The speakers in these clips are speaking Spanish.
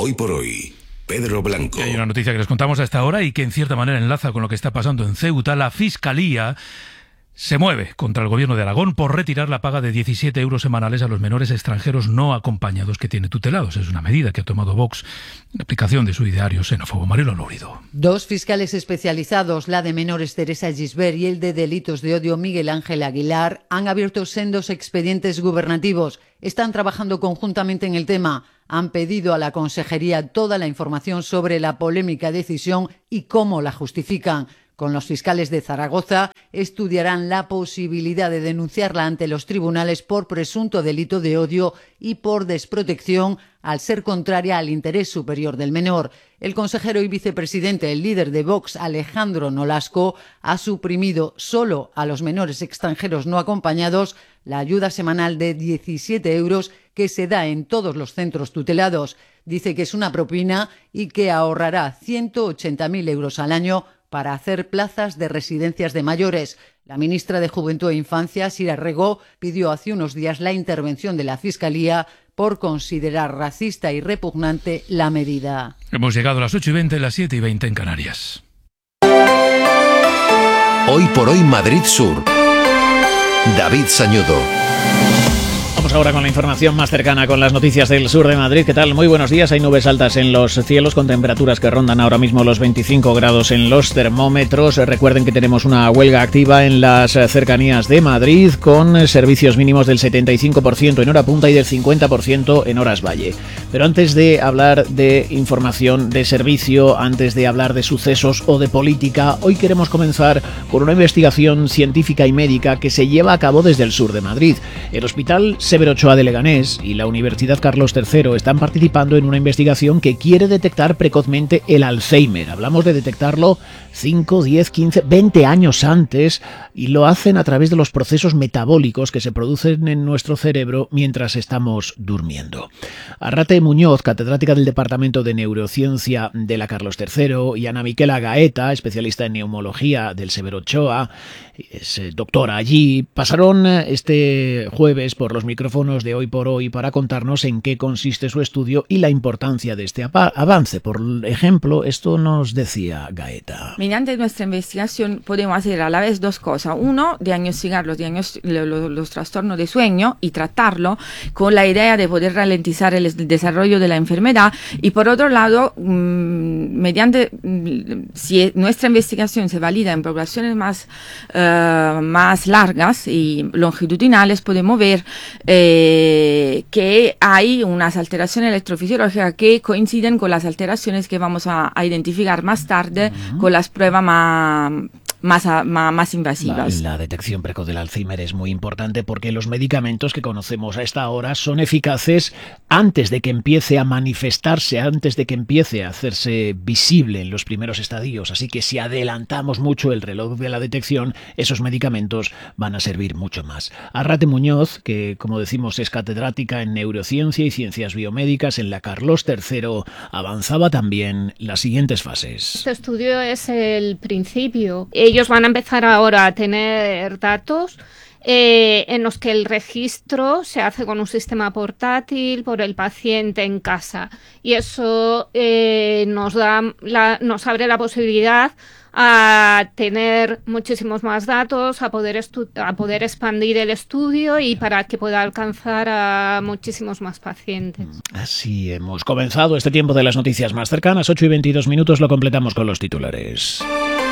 Hoy por hoy, Pedro Blanco. Hay una noticia que les contamos a esta hora y que en cierta manera enlaza con lo que está pasando en Ceuta. La Fiscalía se mueve contra el gobierno de Aragón por retirar la paga de 17 euros semanales a los menores extranjeros no acompañados que tiene tutelados. Es una medida que ha tomado Vox en aplicación de su ideario xenófobo. Mariló Lórido. Dos fiscales especializados, la de menores Teresa Gisbert y el de delitos de odio Miguel Ángel Aguilar, han abierto sendos expedientes gubernativos. Están trabajando conjuntamente en el tema. Han pedido a la Consejería toda la información sobre la polémica decisión y cómo la justifican. Con los fiscales de Zaragoza estudiarán la posibilidad de denunciarla ante los tribunales por presunto delito de odio y por desprotección al ser contraria al interés superior del menor. El consejero y vicepresidente, el líder de Vox, Alejandro Nolasco, ha suprimido solo a los menores extranjeros no acompañados la ayuda semanal de 17 euros que se da en todos los centros tutelados. Dice que es una propina y que ahorrará 180.000 euros al año para hacer plazas de residencias de mayores. La ministra de Juventud e Infancia, Sira Rego, pidió hace unos días la intervención de la Fiscalía por considerar racista y repugnante la medida. Hemos llegado a las 8:20, las 7:20 en Canarias. Hoy por hoy Madrid Sur. David Sañudo. Vamos ahora con la información más cercana, con las noticias del sur de Madrid. ¿Qué tal? Muy buenos días. Hay nubes altas en los cielos con temperaturas que rondan ahora mismo los 25 grados en los termómetros. Recuerden que tenemos una huelga activa en las cercanías de Madrid con servicios mínimos del 75% en hora punta y del 50% en horas valle. Pero antes de hablar de información de servicio, antes de hablar de sucesos o de política, hoy queremos comenzar con una investigación científica y médica que se lleva a cabo desde el sur de Madrid. El Hospital Severo Ochoa de Leganés y la Universidad Carlos III están participando en una investigación que quiere detectar precozmente el Alzheimer. Hablamos de detectarlo 5, 10, 15, 20 años antes y lo hacen a través de los procesos metabólicos que se producen en nuestro cerebro mientras estamos durmiendo. Arrate Muñoz, catedrática del Departamento de Neurociencia de la Carlos III, y Ana Miquela Gaeta, especialista en neumología del Severo Ochoa, es doctora allí, pasaron este jueves por los micrófonos de Hoy por Hoy para contarnos en qué consiste su estudio y la importancia de este avance. Por ejemplo, esto nos decía Gaeta. Mediante nuestra investigación podemos hacer a la vez dos cosas. Uno, diagnosticar los trastornos de sueño y tratarlo con la idea de poder ralentizar el desarrollo de la enfermedad. Y por otro lado, si nuestra investigación se valida en poblaciones más largas y longitudinales, podemos ver que hay unas alteraciones electrofisiológicas que coinciden con las alteraciones que vamos a identificar más tarde con las pruebas más invasivas. La detección precoz del Alzheimer es muy importante porque los medicamentos que conocemos a esta hora son eficaces antes de que empiece a manifestarse, antes de que empiece a hacerse visible en los primeros estadios. Así que si adelantamos mucho el reloj de la detección, esos medicamentos van a servir mucho más. Arrate Muñoz, que como decimos es catedrática en neurociencia y ciencias biomédicas en la Carlos III, avanzaba también las siguientes fases. Este estudio es el principio. Ellos van a empezar ahora a tener datos en los que el registro se hace con un sistema portátil por el paciente en casa. Y eso nos abre la posibilidad a tener muchísimos más datos, a poder expandir el estudio y para que pueda alcanzar a muchísimos más pacientes. Así hemos comenzado este tiempo de las noticias más cercanas. 8:22, lo completamos con los titulares.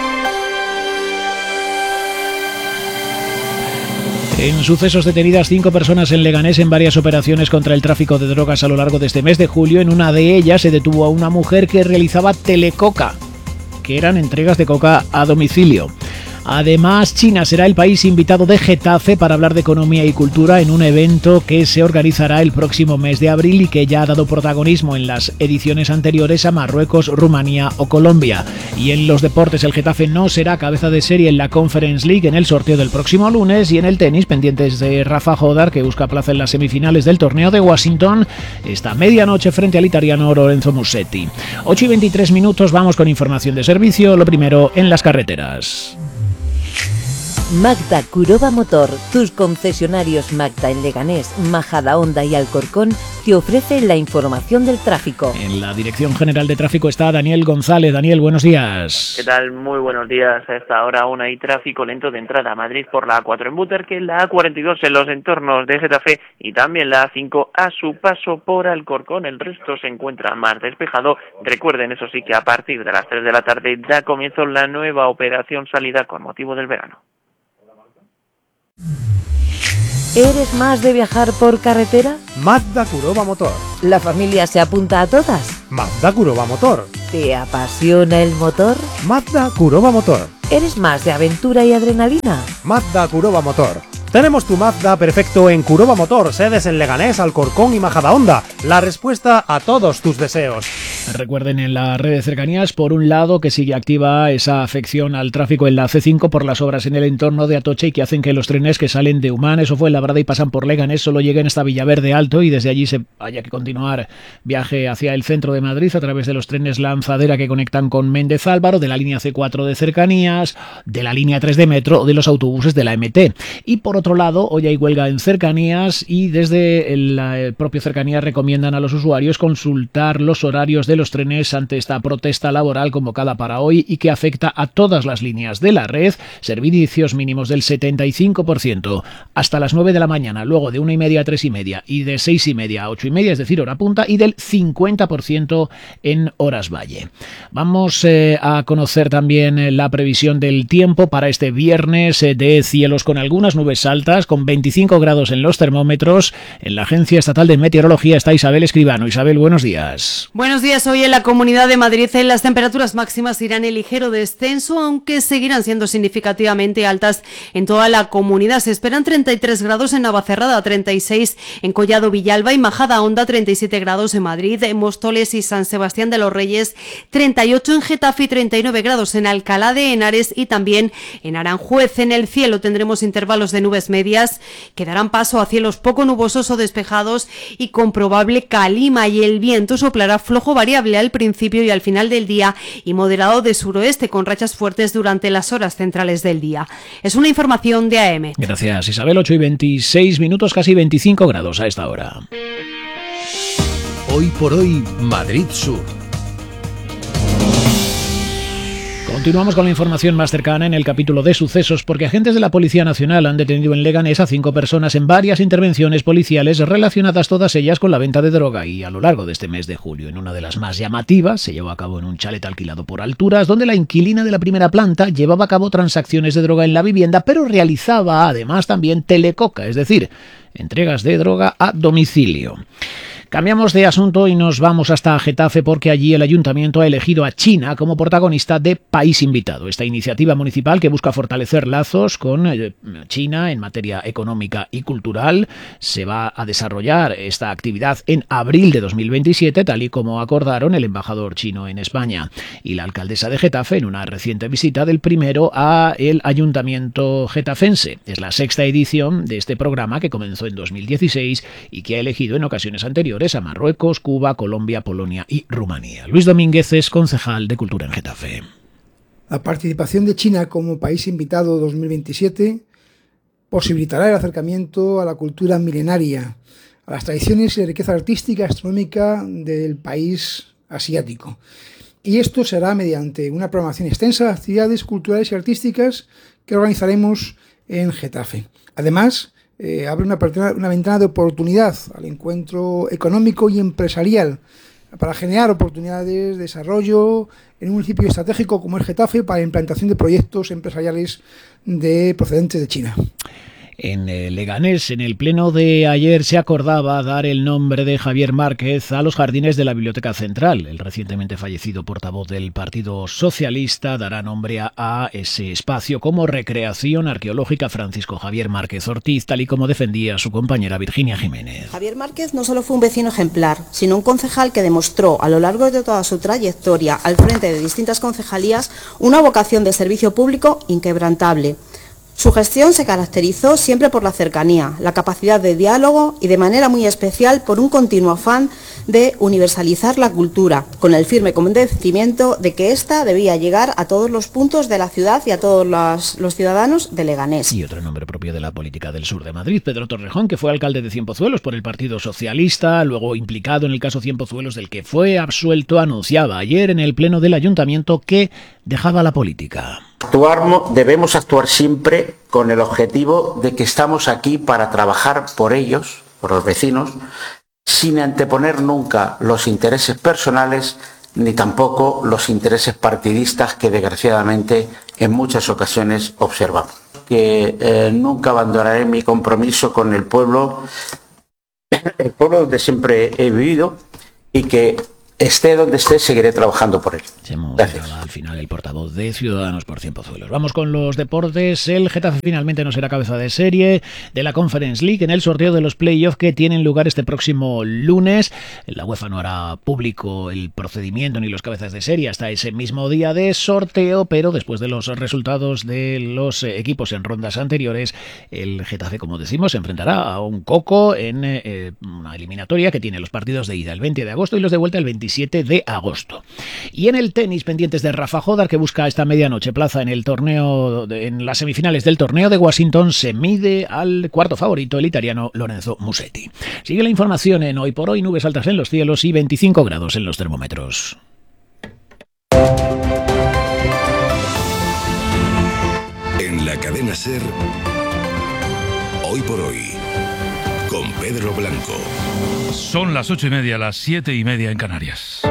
En sucesos detenidas 5 personas en Leganés en varias operaciones contra el tráfico de drogas a lo largo de este mes de julio. En una de ellas se detuvo a una mujer que realizaba telecoca, que eran entregas de coca a domicilio. Además, China será el país invitado de Getafe para hablar de economía y cultura en un evento que se organizará el próximo mes de abril y que ya ha dado protagonismo en las ediciones anteriores a Marruecos, Rumanía o Colombia. Y en los deportes, el Getafe no será cabeza de serie en la Conference League en el sorteo del próximo lunes, y en el tenis, pendientes de Rafa Jodar, que busca plaza en las semifinales del torneo de Washington esta medianoche frente al italiano Lorenzo Musetti. 8:23, vamos con información de servicio, lo primero en las carreteras. Magda Kuroba Motor, tus concesionarios Magda en Leganés, Majadahonda y Alcorcón, te ofrece la información del tráfico. En la Dirección General de Tráfico está Daniel González. Daniel, buenos días. ¿Qué tal? Muy buenos días. A esta hora aún hay tráfico lento de entrada a Madrid por la A4 en Butarque, la A42 en los entornos de Getafe y también la A5 a su paso por Alcorcón. El resto se encuentra más despejado. Recuerden, eso sí, que a partir de las 3 de la tarde da comienzo la nueva operación salida con motivo del verano. ¿Eres más de viajar por carretera? Magda Kuroba Motor. ¿La familia se apunta a todas? Magda Kuroba Motor. ¿Te apasiona el motor? Magda Kuroba Motor. ¿Eres más de aventura y adrenalina? Magda Kuroba Motor. Tenemos tu Mazda perfecto en Kuroba Motor, sedes en Leganés, Alcorcón y Majadahonda. La respuesta a todos tus deseos. Recuerden en la red de cercanías, por un lado, que sigue activa esa afección al tráfico en la C5 por las obras en el entorno de Atocha y que hacen que los trenes que salen de Humanes o Fuenlabrada y pasan por Leganés solo lleguen hasta Villaverde Alto y desde allí se haya que continuar viaje hacia el centro de Madrid a través de los trenes Lanzadera que conectan con Méndez Álvaro, de la línea C4 de cercanías, de la línea 3 de metro o de los autobuses de la MT. Y por otro lado, hoy hay huelga en cercanías y desde el propio cercanías recomiendan a los usuarios consultar los horarios de los trenes ante esta protesta laboral convocada para hoy y que afecta a todas las líneas de la red, servicios mínimos del 75% hasta las 9 de la mañana, luego de 1:30 a 3:30 y de 6:30 a 8:30, es decir, hora punta, y del 50% en horas valle. Vamos a conocer también la previsión del tiempo para este viernes, de cielos con algunas nubes altas, con 25 grados en los termómetros. En la Agencia Estatal de Meteorología está Isabel Escribano. Isabel, buenos días. Buenos días. Hoy en la Comunidad de Madrid las temperaturas máximas irán en ligero descenso, aunque seguirán siendo significativamente altas en toda la comunidad. Se esperan 33 grados en Navacerrada, 36 en Collado Villalba y Majadahonda, 37 grados en Madrid, en Móstoles y San Sebastián de los Reyes, 38 en Getafe y 39 grados en Alcalá de Henares y también en Aranjuez. En el cielo tendremos intervalos de nubes medias que darán paso a cielos poco nubosos o despejados y con probable calima, y el viento soplará flojo variable al principio y al final del día y moderado de suroeste con rachas fuertes durante las horas centrales del día. Es una información de AM. Gracias, Isabel. 8:26, casi 25 grados a esta hora. Hoy por hoy, Madrid Sur. Continuamos con la información más cercana en el capítulo de sucesos, porque agentes de la Policía Nacional han detenido en Leganés a 5 personas en varias intervenciones policiales relacionadas todas ellas con la venta de droga, y a lo largo de este mes de julio, en una de las más llamativas, se llevó a cabo en un chalet alquilado por Alturas, donde la inquilina de la primera planta llevaba a cabo transacciones de droga en la vivienda, pero realizaba además también telecoca, es decir, entregas de droga a domicilio. Cambiamos de asunto y nos vamos hasta Getafe, porque allí el ayuntamiento ha elegido a China como protagonista de País Invitado. Esta iniciativa municipal, que busca fortalecer lazos con China en materia económica y cultural, se va a desarrollar esta actividad en abril de 2027, tal y como acordaron el embajador chino en España y la alcaldesa de Getafe en una reciente visita del primero a el ayuntamiento getafense. Es la 6ª edición de este programa, que comenzó en 2016 y que ha elegido en ocasiones anteriores a Marruecos, Cuba, Colombia, Polonia y Rumanía. Luis Domínguez es concejal de Cultura en Getafe. La participación de China como país invitado 2027 posibilitará el acercamiento a la cultura milenaria, a las tradiciones y la riqueza artística y astronómica del país asiático. Y esto será mediante una programación extensa de actividades culturales y artísticas que organizaremos en Getafe. Además, abre una ventana de oportunidad al encuentro económico y empresarial para generar oportunidades de desarrollo en un municipio estratégico como es Getafe para la implantación de proyectos empresariales procedentes de China. En Leganés, en el pleno de ayer, se acordaba dar el nombre de Javier Márquez a los jardines de la Biblioteca Central. El recientemente fallecido portavoz del Partido Socialista dará nombre a ese espacio como recreación arqueológica Francisco Javier Márquez Ortiz, tal y como defendía su compañera Virginia Jiménez. Javier Márquez no solo fue un vecino ejemplar, sino un concejal que demostró a lo largo de toda su trayectoria al frente de distintas concejalías una vocación de servicio público inquebrantable. Su gestión se caracterizó siempre por la cercanía, la capacidad de diálogo y de manera muy especial por un continuo afán de universalizar la cultura, con el firme convencimiento de que ésta debía llegar a todos los puntos de la ciudad y a todos los ciudadanos de Leganés. Y otro nombre propio de la política del sur de Madrid, Pedro Torrejón, que fue alcalde de Cienpozuelos por el Partido Socialista, luego implicado en el caso Cienpozuelos, del que fue absuelto, anunciaba ayer en el pleno del ayuntamiento que dejaba la política. Debemos actuar siempre con el objetivo de que estamos aquí para trabajar por ellos, por los vecinos, sin anteponer nunca los intereses personales ni tampoco los intereses partidistas que desgraciadamente en muchas ocasiones observamos. Que nunca abandonaré mi compromiso con el pueblo donde siempre he vivido, y que esté donde esté, seguiré trabajando por él. Gracias. Al final el portavoz de Ciudadanos por Cienpozuelos. Vamos con los deportes. El Getafe finalmente no será cabeza de serie de la Conference League en el sorteo de los playoffs que tienen lugar este próximo lunes. La UEFA no hará público el procedimiento ni los cabezas de serie hasta ese mismo día de sorteo, pero después de los resultados de los equipos en rondas anteriores, el Getafe, como decimos, se enfrentará a un coco en una eliminatoria que tiene los partidos de ida el 20 de agosto y los de vuelta el 27 de agosto. Y en el tenis, pendientes de Rafa Jodar, que busca esta medianoche plaza en el torneo, en las semifinales del torneo de Washington, se mide al cuarto favorito, el italiano Lorenzo Musetti. Sigue la información en Hoy por Hoy, nubes altas en los cielos y 25 grados en los termómetros. En la cadena SER, Hoy por Hoy, con Pedro Blanco. Son las 8:30, las 7:30 en Canarias.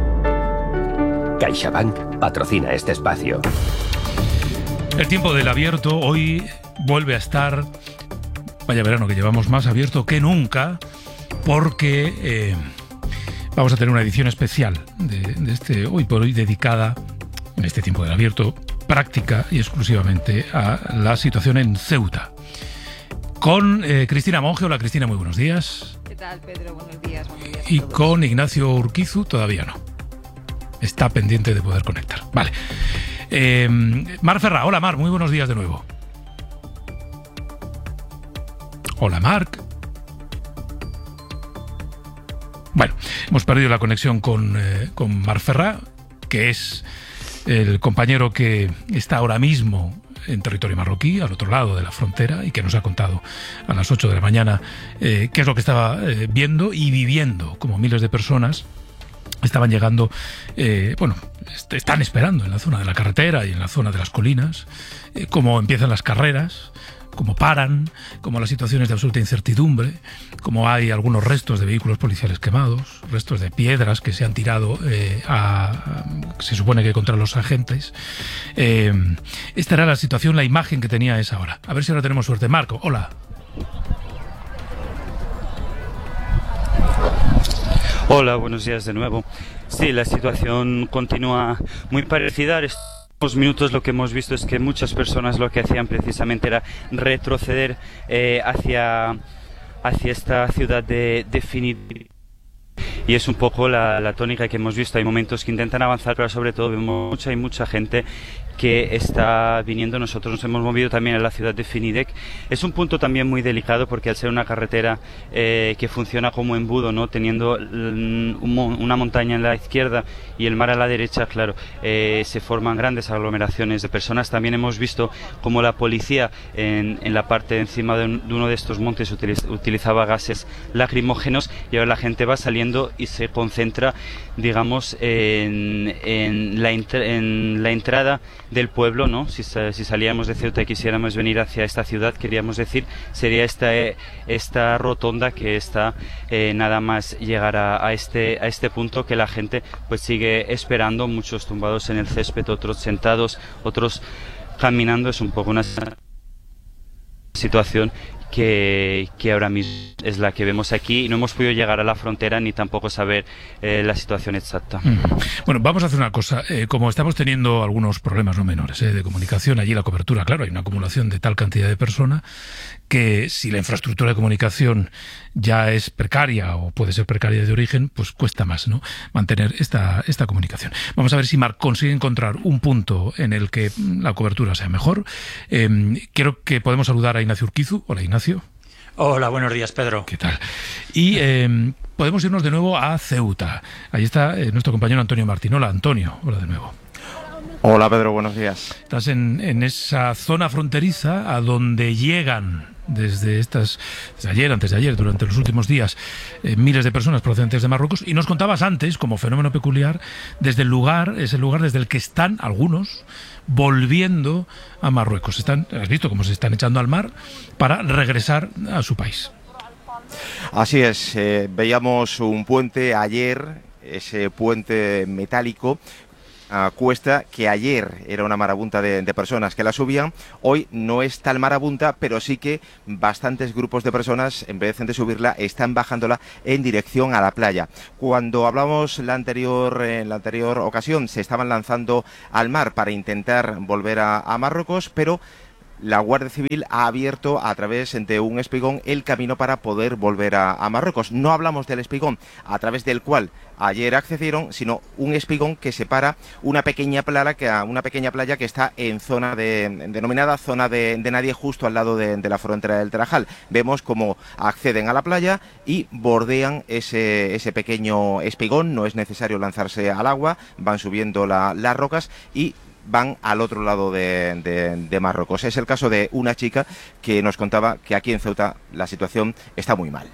CaixaBank patrocina este espacio. El tiempo del abierto hoy vuelve a estar, vaya verano que llevamos, más abierto que nunca, porque vamos a tener una edición especial de este Hoy por Hoy dedicada, en este tiempo del abierto, práctica y exclusivamente a la situación en Ceuta. Con Cristina Monge. Hola Cristina, muy buenos días. ¿Qué tal, Pedro? Buenos días. Y con Ignacio Urquizu todavía no. Está pendiente de poder conectar. Vale. Mar Ferrá. Hola Mar, muy buenos días de nuevo. Hola Marc. Bueno, hemos perdido la conexión con Mar Ferrá, que es el compañero que está ahora mismo en territorio marroquí, al otro lado de la frontera, y que nos ha contado a las 8 de la mañana qué es lo que estaba viendo y viviendo, como miles de personas estaban llegando, están esperando en la zona de la carretera y en la zona de las colinas, cómo empiezan las carreras, cómo paran, cómo la situación es de absoluta incertidumbre, cómo hay algunos restos de vehículos policiales quemados, restos de piedras que se han tirado se supone que contra los agentes. Esta era la situación, la imagen que tenía a esa hora. A ver si ahora tenemos suerte. Marco, hola. Hola, buenos días de nuevo. Sí, la situación continúa muy parecida. Estos minutos lo que hemos visto es que muchas personas lo que hacían precisamente era retroceder hacia esta ciudad de Finidec. Y es un poco la tónica que hemos visto. Hay momentos que intentan avanzar, pero sobre todo vemos mucha gente que está viniendo. Nosotros nos hemos movido también a la ciudad de Finidec. Es un punto también muy delicado porque al ser una carretera que funciona como embudo, ¿no? Teniendo una montaña en la izquierda y el mar a la derecha, claro, se forman grandes aglomeraciones de personas. También hemos visto cómo la policía en la parte de encima de uno de estos montes utilizaba gases lacrimógenos, y ahora la gente va saliendo y se concentra, digamos, en la entrada del pueblo, ¿no? Si salíamos de Ceuta y quisiéramos venir hacia esta ciudad, queríamos decir, sería esta rotonda que está nada más llegar a este punto, que la gente pues sigue esperando, muchos tumbados en el césped, otros sentados, otros caminando. Es un poco una situación que ahora mismo es la que vemos aquí, y no hemos podido llegar a la frontera ni tampoco saber la situación exacta. Bueno, vamos a hacer una cosa. Como estamos teniendo algunos problemas no menores de comunicación, allí la cobertura, claro, hay una acumulación de tal cantidad de personas que si la infraestructura de comunicación ya es precaria o puede ser precaria de origen, pues cuesta más, ¿no?, mantener esta comunicación. Vamos a ver si Marc consigue encontrar un punto en el que la cobertura sea mejor. Creo que podemos saludar a Ignacio Urquizu. Hola, Ignacio. Hola, buenos días, Pedro. ¿Qué tal? Y podemos irnos de nuevo a Ceuta. Ahí está nuestro compañero Antonio Martín. Hola, Antonio. Hola de nuevo. Hola, Pedro. Buenos días. Estás en esa zona fronteriza a donde llegan desde ayer, antes de ayer, durante los últimos días, miles de personas procedentes de Marruecos, y nos contabas antes, como fenómeno peculiar, desde el lugar desde el que están algunos volviendo a Marruecos. Has visto cómo se están echando al mar para regresar a su país. Así es, veíamos un puente ayer, ese puente metálico, cuesta que ayer era una marabunta de personas que la subían. Hoy no es tal marabunta, pero sí que bastantes grupos de personas, en vez de subirla, están bajándola en dirección a la playa. Cuando hablamos en la anterior ocasión, se estaban lanzando al mar para intentar volver a Marruecos, pero la Guardia Civil ha abierto a través de un espigón el camino para poder volver a Marruecos. No hablamos del espigón a través del cual ayer accedieron, sino un espigón que separa una pequeña playa que está en denominada zona de nadie, justo al lado de la frontera del Tarajal. Vemos cómo acceden a la playa y bordean ese pequeño espigón. No es necesario lanzarse al agua, van subiendo las rocas y van al otro lado de Marruecos. Es el caso de una chica que nos contaba que aquí en Ceuta la situación está muy mal.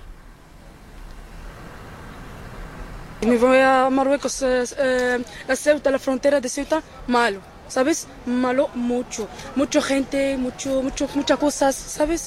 Me voy a Marruecos, a Ceuta, la frontera de Ceuta, malo, ¿sabes? Malo mucho, mucha gente, muchas cosas, ¿sabes?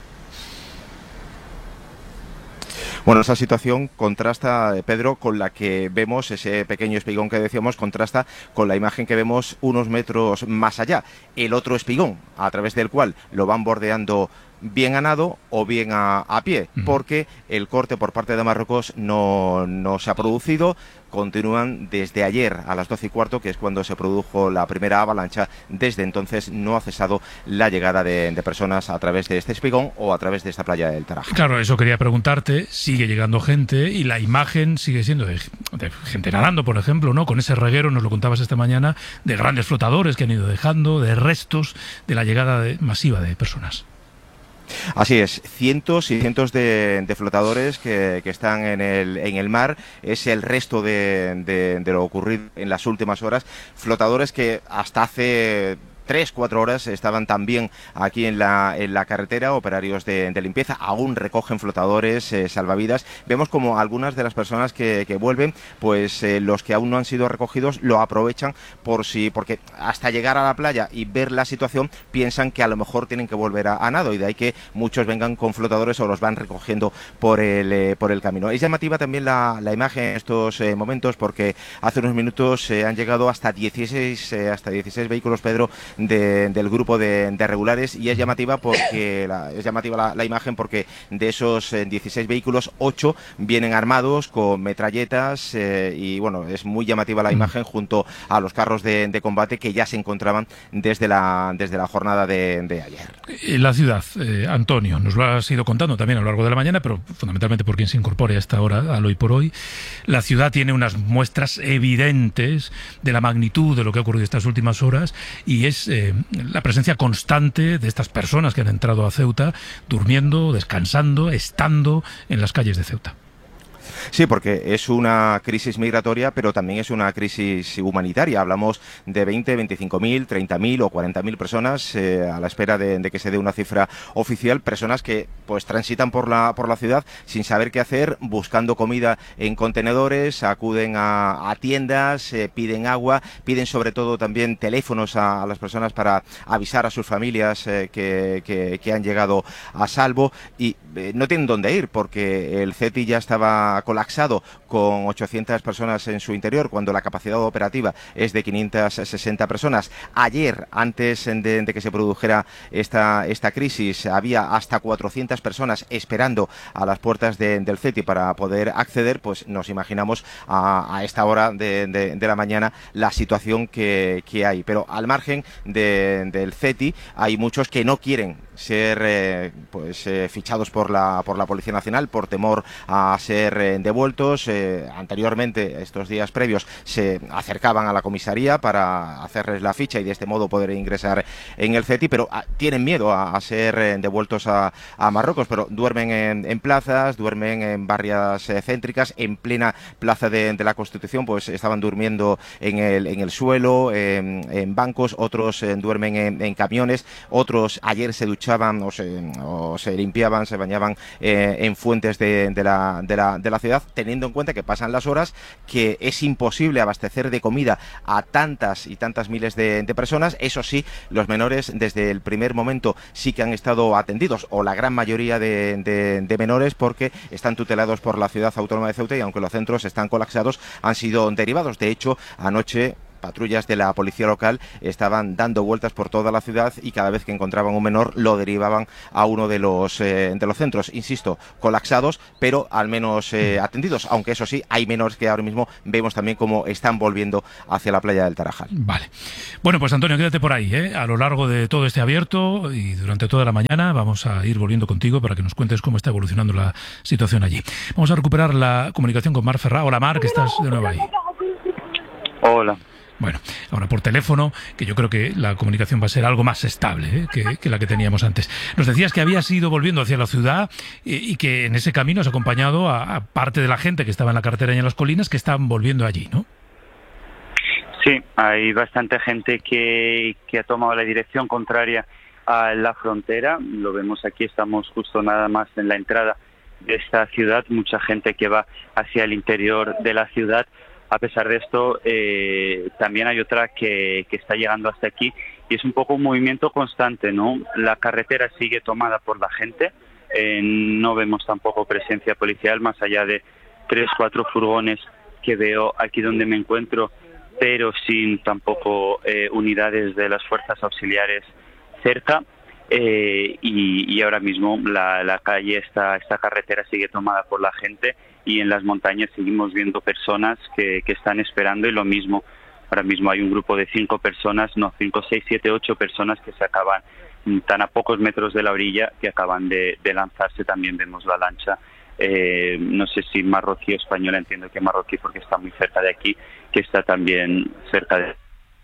Bueno, esa situación contrasta, Pedro, con la que vemos, ese pequeño espigón que decíamos, contrasta con la imagen que vemos unos metros más allá. El otro espigón, a través del cual lo van bordeando bien a nado o bien a pie, porque el corte por parte de Marruecos no se ha producido. Continúan desde ayer a las 12:15, que es cuando se produjo la primera avalancha. Desde entonces no ha cesado la llegada de personas a través de este espigón o a través de esta playa del Tarajal. Claro, eso quería preguntarte. Sigue llegando gente y la imagen sigue siendo de gente nadando, por ejemplo, ¿no? Con ese reguero, nos lo contabas esta mañana, de grandes flotadores que han ido dejando, de restos de la llegada masiva de personas. Así es, cientos y cientos de flotadores que están en el mar. Es el resto de lo ocurrido en las últimas horas. Flotadores que hasta hace 3-4 horas estaban también aquí en la carretera. Operarios de limpieza aún recogen flotadores, salvavidas. Vemos como algunas de las personas que vuelven, pues los que aún no han sido recogidos lo aprovechan porque hasta llegar a la playa y ver la situación piensan que a lo mejor tienen que volver a nado, y de ahí que muchos vengan con flotadores o los van recogiendo por el camino. Es llamativa también la imagen en estos momentos, porque hace unos minutos han llegado hasta 16 vehículos, Pedro, del grupo de regulares, y es llamativa la imagen porque de esos 16 vehículos, 8 vienen armados con metralletas, y bueno, es muy llamativa la imagen junto a los carros de combate que ya se encontraban desde la jornada de ayer. La ciudad, Antonio, nos lo has ido contando también a lo largo de la mañana, pero fundamentalmente por quien se incorpore a esta hora, al hoy por hoy. La ciudad tiene unas muestras evidentes de la magnitud de lo que ha ocurrido estas últimas horas, y es la presencia constante de estas personas que han entrado a Ceuta, durmiendo, descansando, estando en las calles de Ceuta. Sí, porque es una crisis migratoria, pero también es una crisis humanitaria. Hablamos de 20, 25.000, 30.000 o 40.000 personas a la espera de que se dé una cifra oficial. Personas que pues transitan por la ciudad sin saber qué hacer, buscando comida en contenedores, acuden a tiendas, piden agua, piden sobre todo también teléfonos a las personas para avisar a sus familias que han llegado a salvo, y no tienen dónde ir porque el CETI ya estaba colapsado con 800 personas en su interior, cuando la capacidad operativa es de 560 personas. Ayer, antes de que se produjera esta crisis, había hasta 400 personas esperando a las puertas del CETI para poder acceder. Pues nos imaginamos a esta hora de la mañana la situación que hay. Pero al margen del CETI hay muchos que no quieren ser fichados por la Policía Nacional por temor a ser devueltos. Anteriormente, estos días previos, se acercaban a la comisaría para hacerles la ficha y de este modo poder ingresar en el CETI, pero tienen miedo a ser devueltos a Marruecos, pero duermen en plazas, duermen en barrias céntricas, en plena plaza de la Constitución, pues estaban durmiendo en el suelo, en bancos, otros duermen en camiones, otros ayer se duchaban o se limpiaban, se bañaban en fuentes de la ciudad, teniendo en cuenta que pasan las horas, que es imposible abastecer de comida a tantas y tantas miles de personas. Eso sí, los menores desde el primer momento sí que han estado atendidos, o la gran mayoría de menores, porque están tutelados por la Ciudad Autónoma de Ceuta, y aunque los centros están colapsados, han sido derivados. De hecho, anoche patrullas de la policía local estaban dando vueltas por toda la ciudad y cada vez que encontraban un menor lo derivaban a uno de los centros, insisto, colapsados, pero al menos atendidos, aunque eso sí, hay menores que ahora mismo vemos también cómo están volviendo hacia la playa del Tarajal. Vale. Bueno, pues Antonio, quédate por ahí, ¿eh? A lo largo de todo este abierto y durante toda la mañana vamos a ir volviendo contigo para que nos cuentes cómo está evolucionando la situación allí. Vamos a recuperar la comunicación con Mar Ferrá. Hola, Mar, que estás de nuevo ahí. Hola. Bueno, ahora por teléfono, que yo creo que la comunicación va a ser algo más estable que la que teníamos antes. Nos decías que habías ido volviendo hacia la ciudad y que en ese camino has acompañado a parte de la gente que estaba en la carretera y en las colinas que están volviendo allí, ¿no? Sí, hay bastante gente que ha tomado la dirección contraria a la frontera. Lo vemos aquí, estamos justo nada más en la entrada de esta ciudad. Mucha gente que va hacia el interior de la ciudad. A pesar de esto, también hay otra que está llegando hasta aquí y es un poco un movimiento constante, ¿no? La carretera sigue tomada por la gente, no vemos tampoco presencia policial más allá de 3-4 furgones que veo aquí donde me encuentro, pero sin tampoco unidades de las fuerzas auxiliares cerca. Y ahora mismo la calle, esta carretera sigue tomada por la gente y en las montañas seguimos viendo personas que están esperando y lo mismo. Ahora mismo hay un grupo de 5 personas, 5, 6, 7, 8 personas que se acaban tan a pocos metros de la orilla que acaban de lanzarse. También vemos la lancha, no sé si marroquí o española, entiendo que marroquí porque está muy cerca de aquí, que está también cerca de...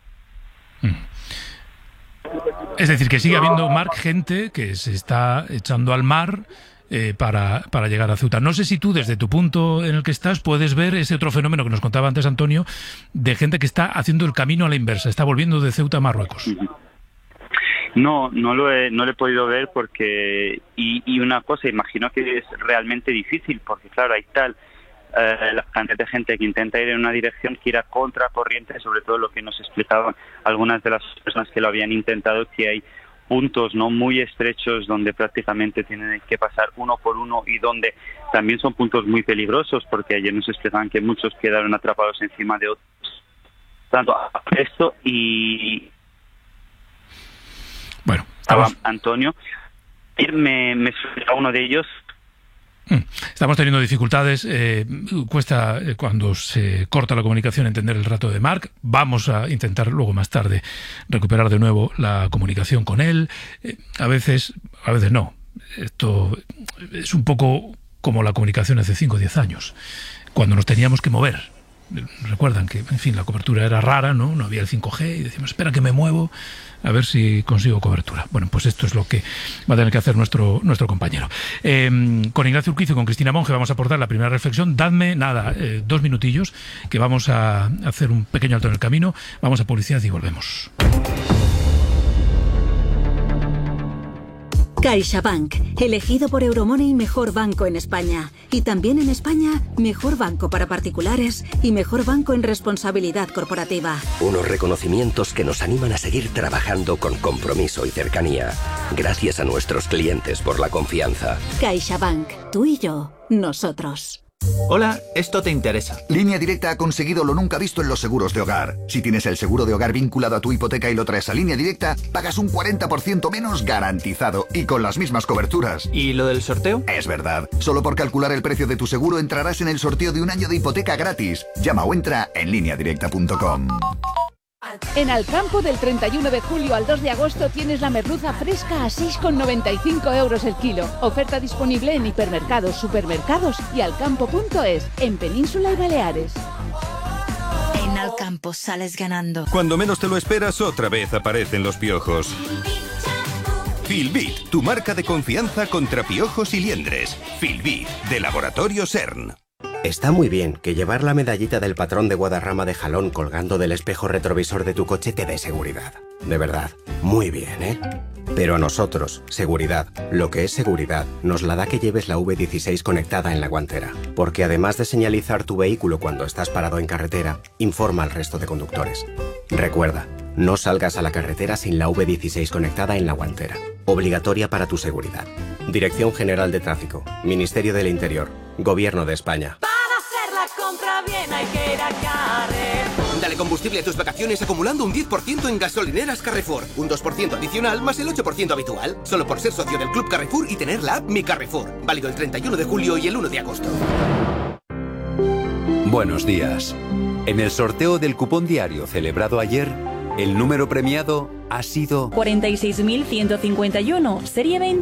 Es decir, que sigue habiendo, Marc, gente que se está echando al mar para llegar a Ceuta. No sé si tú, desde tu punto en el que estás, puedes ver ese otro fenómeno que nos contaba antes Antonio, de gente que está haciendo el camino a la inversa, está volviendo de Ceuta a Marruecos. No lo he podido ver porque... Y una cosa, imagino que es realmente difícil, porque claro, hay la cantidad de gente que intenta ir en una dirección que irá contracorriente, sobre todo lo que nos explicaban algunas de las personas que lo habían intentado, que hay puntos no muy estrechos donde prácticamente tienen que pasar uno por uno y donde también son puntos muy peligrosos, porque ayer nos explicaban que muchos quedaron atrapados encima de otros. Tanto esto y... Bueno, Antonio, me suena uno de ellos. Estamos teniendo dificultades, cuesta cuando se corta la comunicación entender el rato de Marc. Vamos a intentar luego más tarde recuperar de nuevo la comunicación con él. A veces no. Esto es un poco como la comunicación hace 5 o 10 años, cuando nos teníamos que mover. Recuerdan que, en fin, la cobertura era rara, ¿no? No había el 5G y decimos, espera que me muevo a ver si consigo cobertura. Bueno, pues esto es lo que va a tener que hacer nuestro compañero. Con Ignacio Urquizo y con Cristina Monge vamos a aportar la primera reflexión. Dadme, 2 minutillos, que vamos a hacer un pequeño alto en el camino. Vamos a publicidad y volvemos. CaixaBank, elegido por Euromoney mejor banco en España. Y también en España, mejor banco para particulares y mejor banco en responsabilidad corporativa. Unos reconocimientos que nos animan a seguir trabajando con compromiso y cercanía. Gracias a nuestros clientes por la confianza. CaixaBank, tú y yo, nosotros. Hola, esto te interesa. Línea Directa ha conseguido lo nunca visto en los seguros de hogar. Si tienes el seguro de hogar vinculado a tu hipoteca y lo traes a Línea Directa, pagas un 40% menos garantizado y con las mismas coberturas. ¿Y lo del sorteo? Es verdad. Solo por calcular el precio de tu seguro entrarás en el sorteo de un año de hipoteca gratis. Llama o entra en lineadirecta.com. En Alcampo, del 31 de julio al 2 de agosto, tienes la merluza fresca a 6,95 euros el kilo. Oferta disponible en hipermercados, supermercados y alcampo.es, en Península y Baleares. En Alcampo sales ganando. Cuando menos te lo esperas, otra vez aparecen los piojos. Filbit, tu marca de confianza contra piojos y liendres. Filbit, de Laboratorio CERN. Está muy bien que llevar la medallita del patrón de Guadarrama de Jalón colgando del espejo retrovisor de tu coche te dé seguridad. De verdad, muy bien, ¿eh? Pero a nosotros, seguridad, lo que es seguridad, nos la da que lleves la V16 conectada en la guantera. Porque además de señalizar tu vehículo cuando estás parado en carretera, informa al resto de conductores. Recuerda, no salgas a la carretera sin la V16 conectada en la guantera. Obligatoria para tu seguridad. Dirección General de Tráfico, Ministerio del Interior, Gobierno de España. Para hacer la compra bien hay que ir a Carrefour. Dale combustible a tus vacaciones acumulando un 10% en gasolineras Carrefour. Un 2% adicional más el 8% habitual. Solo por ser socio del Club Carrefour y tener la app Mi Carrefour. Válido el 31 de julio y el 1 de agosto. Buenos días. En el sorteo del cupón diario celebrado ayer, el número premiado ha sido 46.151, serie 20.